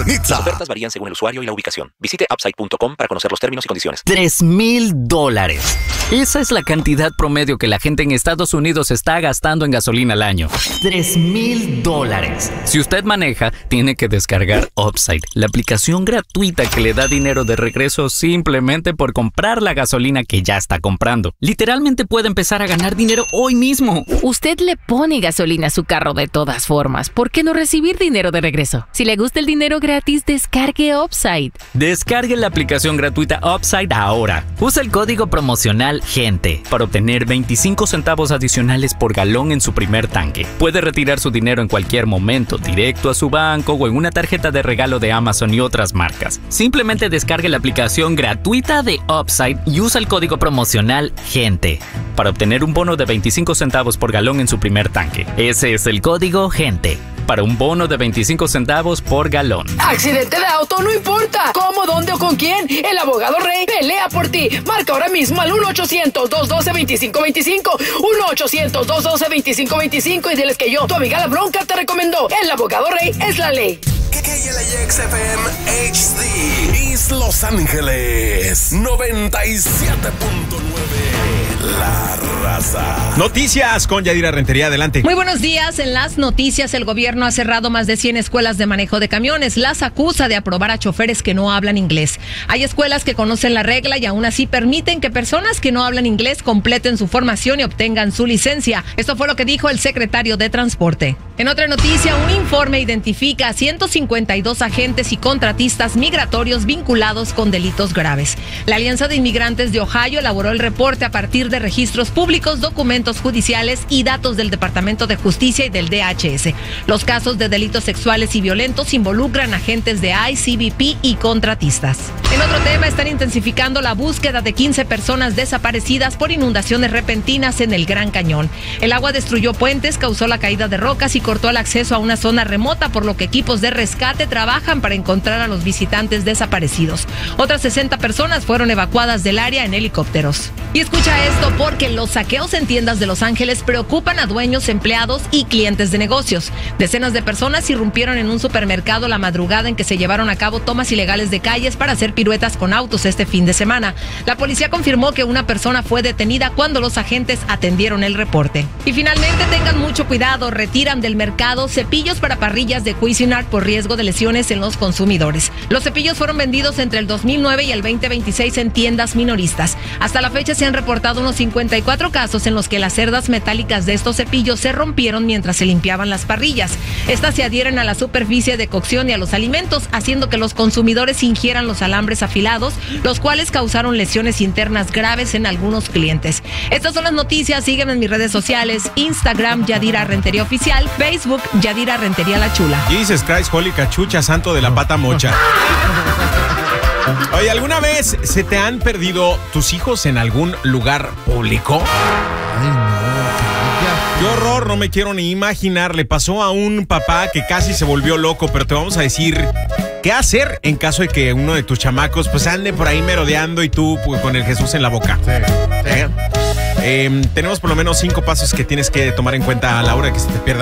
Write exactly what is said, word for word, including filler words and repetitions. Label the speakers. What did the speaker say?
Speaker 1: pizza.
Speaker 2: Las ofertas varían según el usuario y la ubicación. Visite upside punto com para conocer los términos y condiciones.
Speaker 3: Tres mil dólares. Esa es la cantidad promedio que la gente en Estados Unidos está gastando en gasolina al año. Tres mil dólares. Si usted maneja, tiene que descargar Upside, la aplicación gratuita que le da dinero de regreso simplemente por comprar la gasolina que ya está comprando. Literalmente puede empezar a ganar dinero hoy mismo.
Speaker 4: Usted le pone gasolina a su carro de todas formas. ¿Por qué no recibir dinero de regreso? Si le gusta el dinero gratis, descargue Upside.
Speaker 3: Descargue la aplicación gratuita Upside ahora. Usa el código promocional GENTE para obtener veinticinco centavos adicionales por galón en su primer tanque. Puede retirar su dinero en cualquier momento, directo a su banco o en una tarjeta de regalo de Amazon y otras marcas. Simplemente descargue la aplicación gratuita de Upside y usa el código promocional GENTE para obtener un bono de veinticinco centavos por galón en su primer tanque. Ese es el código GENTE para un bono de veinticinco centavos por galón.
Speaker 5: Accidente de auto, no importa cómo, dónde o con quién, el abogado Rey pelea por ti. Marca ahora mismo al uno ochocientos, dos uno dos, dos cinco dos cinco, uno ochocientos, dos uno dos, dos cinco dos cinco y diles que yo, tu amiga La Bronca, te recomendó. El abogado Rey es la ley.
Speaker 1: K L A X F M H D East Los Ángeles noventa y siete punto nueve. La Raza.
Speaker 6: Noticias con Yadira Rentería, adelante.
Speaker 7: Muy buenos días. En las noticias, el gobierno ha cerrado más de cien escuelas de manejo de camiones. Las acusa de aprobar a choferes que no hablan inglés. Hay escuelas que conocen la regla y aún así permiten que personas que no hablan inglés completen su formación y obtengan su licencia. Esto fue lo que dijo el secretario de Transporte. En otra noticia, un informe identifica a ciento cincuenta y dos agentes y contratistas migratorios vinculados con delitos graves. La Alianza de Inmigrantes de Ohio elaboró el reporte a partir de registros públicos, documentos judiciales y datos del Departamento de Justicia y del D H S. Los casos de delitos sexuales y violentos involucran agentes de I C E, C B P y contratistas. En otro tema, están intensificando la búsqueda de quince personas desaparecidas por inundaciones repentinas en el Gran Cañón. El agua destruyó puentes, causó la caída de rocas y cortó el acceso a una zona remota, por lo que equipos de rescate trabajan para encontrar a los visitantes desaparecidos. Otras sesenta personas fueron evacuadas del área en helicópteros. Y escucha esto, porque los saqueos en tiendas de Los Ángeles preocupan a dueños, empleados y clientes de negocios. Decenas de personas irrumpieron en un supermercado la madrugada en que se llevaron a cabo tomas ilegales de calles para hacer piruetas con autos este fin de semana. La policía confirmó que una persona fue detenida cuando los agentes atendieron el reporte. Y finalmente, tengan mucho cuidado, retiran del mercado cepillos para parrillas de Cuisinart por riesgo de lesiones en los consumidores. Los cepillos fueron vendidos entre el dos mil nueve y el veinte veintiséis en tiendas minoristas. Hasta la fecha se han reportado unos cincuenta y cuatro casos en los que las cerdas metálicas de estos cepillos se rompieron mientras se limpiaban las parrillas. Estas se adhieren a la superficie de cocción y a los alimentos, haciendo que los consumidores ingieran los alambres afilados, los cuales causaron lesiones internas graves en algunos clientes. Estas son las noticias. Sígueme en mis redes sociales: Instagram, Yadira Rentería Oficial; Facebook, Yadira Rentería La Chula.
Speaker 6: Jesus Christ, Holy Cachucha, santo de la pata mocha. Oye, ¿alguna vez se te han perdido tus hijos en algún lugar público?
Speaker 8: Ay, no.
Speaker 6: Qué horror, no me quiero ni imaginar. Le pasó a un papá que casi se volvió loco, pero te vamos a decir qué hacer en caso de que uno de tus chamacos pues ande por ahí merodeando y tú pues, con el Jesús en la boca.
Speaker 8: Sí, sí.
Speaker 6: ¿Eh? Eh, tenemos por lo menos cinco pasos que tienes que tomar en cuenta a la hora que se te pierda